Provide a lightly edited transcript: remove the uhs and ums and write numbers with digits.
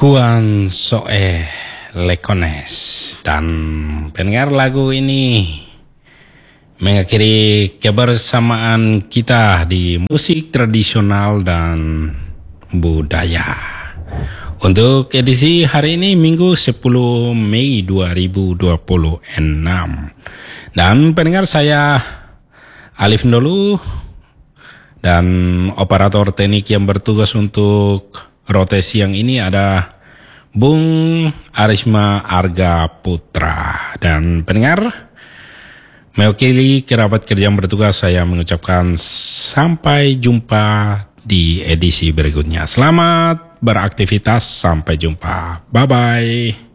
Kuan Soe Lekones. Dan pendengar lagu ini mengakhiri kebersamaan kita di musik tradisional dan budaya. Untuk edisi hari ini Minggu 10 Mei 2026. Dan pendengar, saya Alif Ndolu dan operator teknik yang bertugas untuk rotasi yang ini ada Bung Arisma Arga Putra. Dan pendengar, mewakili kerabat kerja yang bertugas, saya mengucapkan sampai jumpa di edisi berikutnya. Selamat beraktivitas, sampai jumpa. Bye-bye.